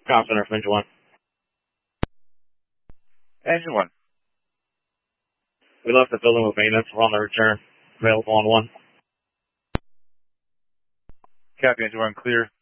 Comm Center from Engine 1. Engine 1. We left the building with maintenance. We're on the return. Available on 1. Copy, Engine 1, clear.